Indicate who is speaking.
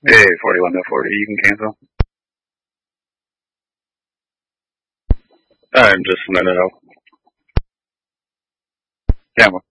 Speaker 1: Hey, 41 to 40, you can cancel. I'm just a minute out. Camera.